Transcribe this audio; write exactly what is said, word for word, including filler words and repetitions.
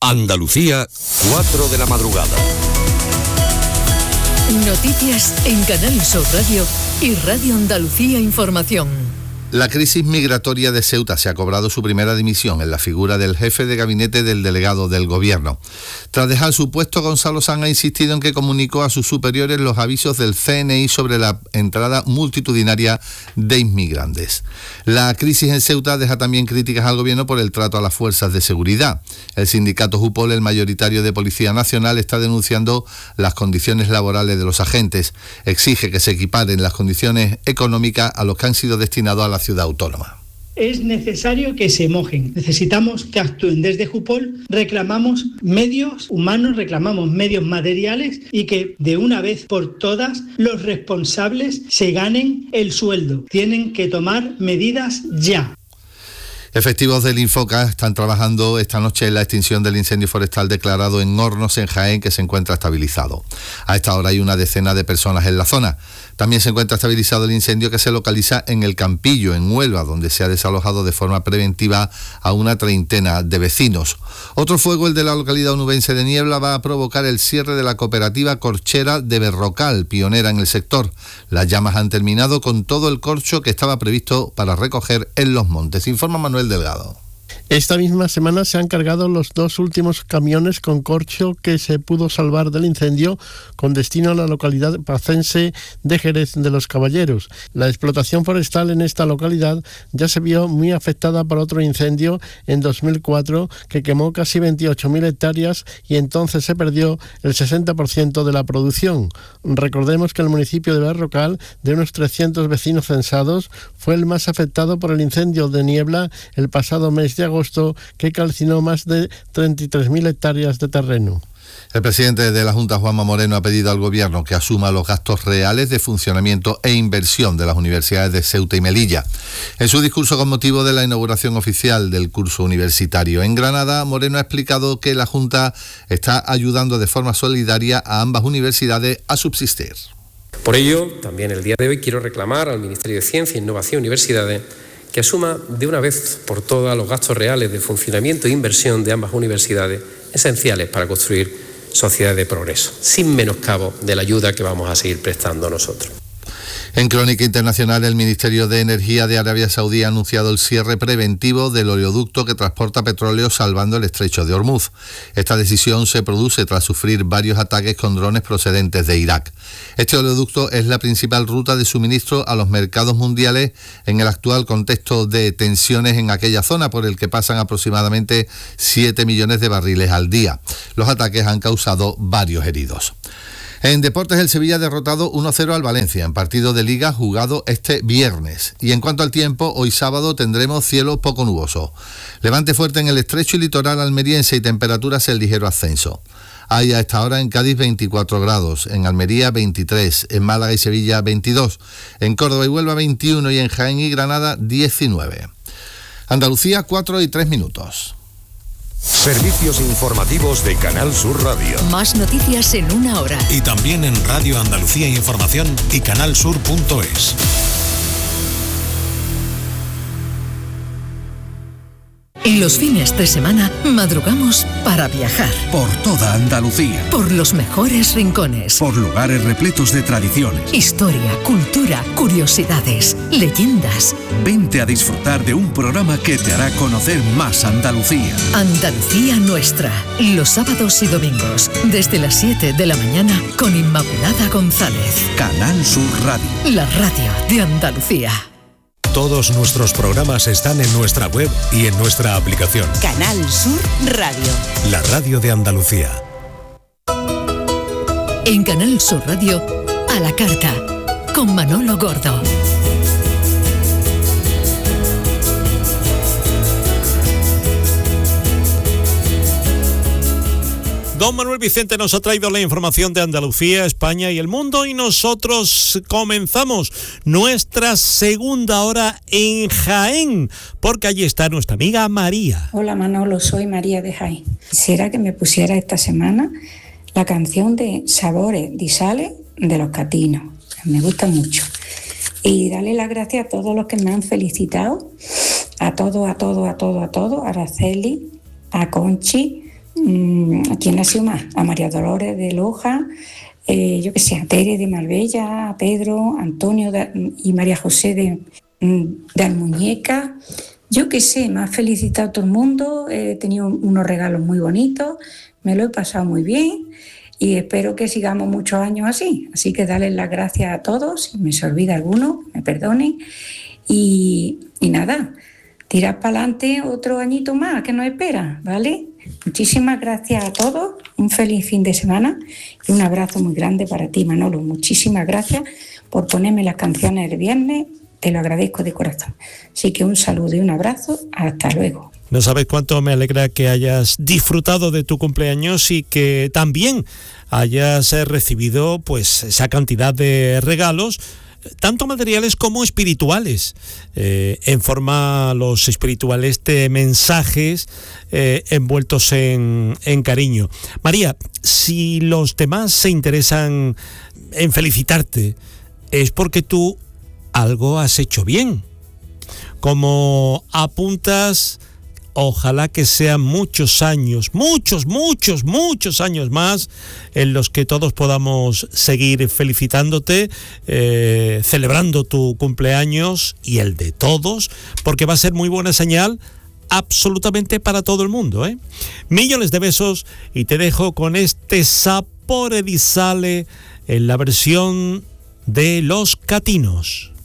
Andalucía, cuatro de la madrugada. Noticias en Canal Sur Radio y Radio Andalucía Información. La crisis migratoria de Ceuta se ha cobrado su primera dimisión en la figura del jefe de gabinete del delegado del gobierno. Tras dejar su puesto, Gonzalo Sanz ha insistido en que comunicó a sus superiores los avisos del C N I sobre la entrada multitudinaria de inmigrantes. La crisis en Ceuta deja también críticas al gobierno por el trato a las fuerzas de seguridad. El sindicato Jupol, el mayoritario de Policía Nacional, está denunciando las condiciones laborales de los agentes. Exige que se equiparen las condiciones económicas a los que han sido destinados a la ciudad autónoma. Es necesario que se mojen. Necesitamos que actúen. Desde Jupol reclamamos medios humanos, reclamamos medios materiales y que de una vez por todas los responsables se ganen el sueldo. Tienen que tomar medidas ya. Efectivos del Infoca están trabajando esta noche en la extinción del incendio forestal declarado en Hornos, en Jaén, que se encuentra estabilizado. A esta hora hay una decena de personas en la zona. También se encuentra estabilizado el incendio que se localiza en El Campillo, en Huelva, donde se ha desalojado de forma preventiva a una treintena de vecinos. Otro fuego, el de la localidad onubense de Niebla, va a provocar el cierre de la cooperativa corchera de Berrocal, pionera en el sector. Las llamas han terminado con todo el corcho que estaba previsto para recoger en Los Montes. Informa Manuel Delgado. Esta misma semana se han cargado los dos últimos camiones con corcho que se pudo salvar del incendio con destino a la localidad pacense de Jerez de los Caballeros. La explotación forestal en esta localidad ya se vio muy afectada por otro incendio en dos mil cuatro que quemó casi veintiocho mil hectáreas y entonces se perdió el sesenta por ciento de la producción. Recordemos que el municipio de Berrocal, de unos trescientos vecinos censados, fue el más afectado por el incendio de Niebla el pasado mes de agosto, que calcinó más de treinta y tres mil hectáreas de terreno. El presidente de la Junta, Juanma Moreno, ha pedido al gobierno que asuma los gastos reales de funcionamiento e inversión de las universidades de Ceuta y Melilla. En su discurso con motivo de la inauguración oficial del curso universitario en Granada, Moreno ha explicado que la Junta está ayudando de forma solidaria a ambas universidades a subsistir. Por ello, también el día de hoy quiero reclamar al Ministerio de Ciencia, Innovación y Universidades que asuma de una vez por todas los gastos reales de funcionamiento e inversión de ambas universidades, esenciales para construir sociedades de progreso, sin menoscabo de la ayuda que vamos a seguir prestando nosotros. En crónica internacional, el Ministerio de Energía de Arabia Saudí ha anunciado el cierre preventivo del oleoducto que transporta petróleo salvando el estrecho de Hormuz. Esta decisión se produce tras sufrir varios ataques con drones procedentes de Irak. Este oleoducto es la principal ruta de suministro a los mercados mundiales en el actual contexto de tensiones en aquella zona, por el que pasan aproximadamente siete millones de barriles al día. Los ataques han causado varios heridos. En deportes, el Sevilla ha derrotado uno cero al Valencia en partido de Liga jugado este viernes. Y en cuanto al tiempo, hoy sábado tendremos cielo poco nuboso. Levante fuerte en el estrecho y litoral almeriense y temperaturas en ligero ascenso. Hay a esta hora en Cádiz veinticuatro grados, en Almería veintitrés, en Málaga y Sevilla veintidós, en Córdoba y Huelva veintiuno y en Jaén y Granada diecinueve. Andalucía, cuatro y tres minutos. Servicios informativos de Canal Sur Radio. Más noticias en una hora. Y también en Radio Andalucía Información y canal sur punto es. Y los fines de semana madrugamos para viajar. Por toda Andalucía. Por los mejores rincones. Por lugares repletos de tradiciones. Historia, cultura, curiosidades, leyendas. Vente a disfrutar de un programa que te hará conocer más Andalucía. Andalucía Nuestra. Los sábados y domingos, desde las siete de la mañana, con Inmaculada González. Canal Sur Radio. La radio de Andalucía. Todos nuestros programas están en nuestra web y en nuestra aplicación. Canal Sur Radio. La radio de Andalucía. En Canal Sur Radio, a la carta, con Manolo Gordo. Don Manuel Vicente nos ha traído la información de Andalucía, España y el mundo, y nosotros comenzamos nuestra segunda hora en Jaén, porque allí está nuestra amiga María. Hola Manolo, soy María de Jaén. Quisiera que me pusiera esta semana la canción de Sabores di Sale de Los Catinos, me gusta mucho. Y darle las gracias a todos los que me han felicitado, a todos, a todos, a todos, a todos, a Araceli, a Conchi, ¿A quién ha sido más? A María Dolores de Loja, eh, yo que sé, a Tere de Marbella, a Pedro, Antonio de, y María José de, de Almuñeca. Yo que sé, me ha felicitado todo el mundo, he tenido unos regalos muy bonitos, me lo he pasado muy bien y espero que sigamos muchos años así. Así que darles las gracias a todos, si me se olvida alguno, me perdonen. Y, y nada, tirar para adelante otro añito más que nos espera, ¿vale? Muchísimas gracias a todos, un feliz fin de semana y un abrazo muy grande para ti, Manolo. Muchísimas gracias por ponerme las canciones del viernes, te lo agradezco de corazón. Así que un saludo y un abrazo, hasta luego. No sabes cuánto me alegra que hayas disfrutado de tu cumpleaños y que también hayas recibido pues esa cantidad de regalos, tanto materiales como espirituales, eh, en forma los espirituales de mensajes eh, envueltos en, en cariño. María, si los demás se interesan en felicitarte, es porque tú algo has hecho bien. Como apuntas, ojalá que sean muchos años, muchos, muchos, muchos años más en los que todos podamos seguir felicitándote, eh, celebrando tu cumpleaños y el de todos, porque va a ser muy buena señal absolutamente para todo el mundo, ¿eh? Millones de besos y te dejo con este Sapore di Sale en la versión de Los Catinos.